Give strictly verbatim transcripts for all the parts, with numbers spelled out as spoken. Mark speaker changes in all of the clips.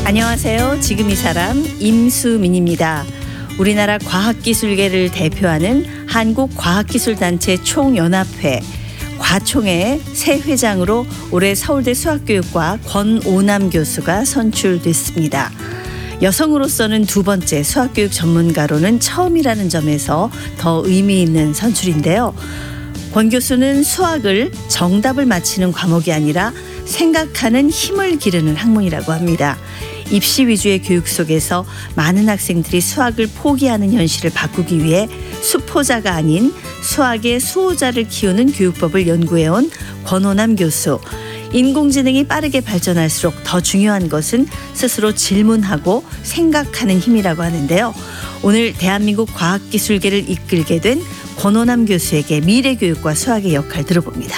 Speaker 1: 안녕하세요. 지금 이 사람 임수민입니다. 우리나라 과학기술계를 대표하는 한국과학기술단체 총연합회 과총회 새 회장으로 올해 서울대 수학교육과 권오남 교수가 선출됐습니다. 여성으로서는 두 번째, 수학교육 전문가로는 처음이라는 점에서 더 의미 있는 선출인데요. 권 교수는 수학을 정답을 맞히는 과목이 아니라 생각하는 힘을 기르는 학문이라고 합니다. 입시 위주의 교육 속에서 많은 학생들이 수학을 포기하는 현실을 바꾸기 위해 수포자가 아닌 수학의 수호자를 키우는 교육법을 연구해온 권오남 교수. 인공지능이 빠르게 발전할수록 더 중요한 것은 스스로 질문하고 생각하는 힘이라고 하는데요. 오늘 대한민국 과학기술계를 이끌게 된 권오남 교수에게 미래교육과 수학의 역할 들어봅니다.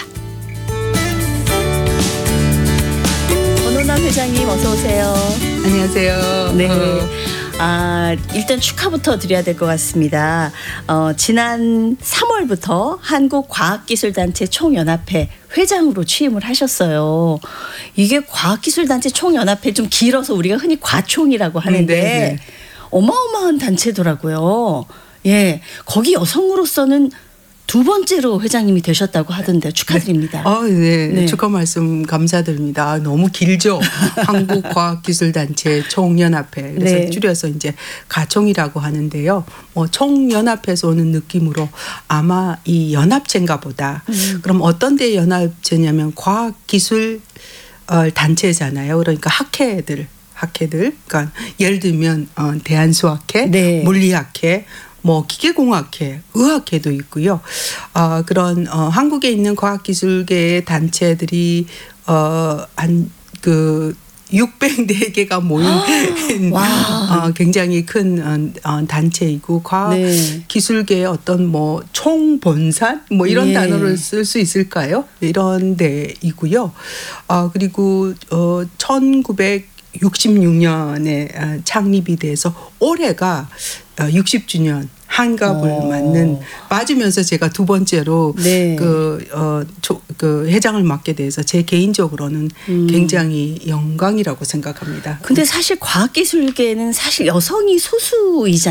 Speaker 1: 권오남 회장님 어서 오세요.
Speaker 2: 안녕하세요.
Speaker 1: 네.
Speaker 2: 어.
Speaker 1: 아, 일단 축하부터 드려야 될 것 같습니다. 어, 지난 삼월부터 한국과학기술단체 총연합회 회장으로 취임을 하셨어요. 이게 과학기술단체 총연합회 좀 길어서 우리가 흔히 과총이라고 하는데
Speaker 2: 네, 네.
Speaker 1: 어마어마한 단체더라고요. 예, 거기 여성으로서는 두 번째로 회장님이 되셨다고 하던데 축하드립니다.
Speaker 2: 네. 어, 네.
Speaker 1: 네.
Speaker 2: 축하 말씀 감사드립니다. 너무 길죠. 한국과학기술단체 총연합회. 그래서
Speaker 1: 네.
Speaker 2: 줄여서 이제 가총이라고 하는데요. 뭐 총연합에서 오는 느낌으로 아마 이 연합체인가 보다. 음. 그럼 어떤 데 연합체냐면 과학기술 단체잖아요. 그러니까 학회들. 학회들. 그러니까 예를 들면 대한수학회, 네. 물리학회, 뭐 기계공학회, 의학회도 있고요. 어, 그런 어, 한국에 있는 과학기술계의 단체들이 어, 한 그 육백네 개가 모인 어, 굉장히 큰 어, 단체이고 과학기술계의 네. 어떤 뭐 총본산 뭐 이런 예. 단어를 쓸 수 있을까요? 이런 데이고요. 어, 그리고 어, 천구백육십육 년에 창립이 돼서 올해가 육십 주년 한갑을 오. 맞는 맞으면서 제가 두 번째로 네. 그, 어, 조, 그 회장을 맡게 돼서 제 개인적으로는 음. 굉장히 영광이라고 생각합니다.
Speaker 1: 근데 사실 과학기술계는 사실 여성이 소수이잖아요.